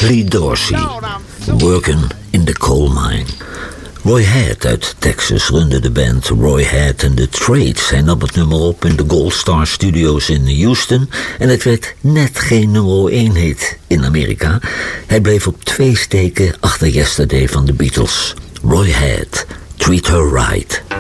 Lee Dorsey, Working in the Coal Mine. Roy Head uit Texas runde de band Roy Head and the Trades. Hij nam het nummer op in de Gold Star Studios in Houston en het werd net geen nummer 1 hit in Amerika. Hij bleef op 2 steken achter Yesterday van de Beatles. Roy Head, Treat Her Right.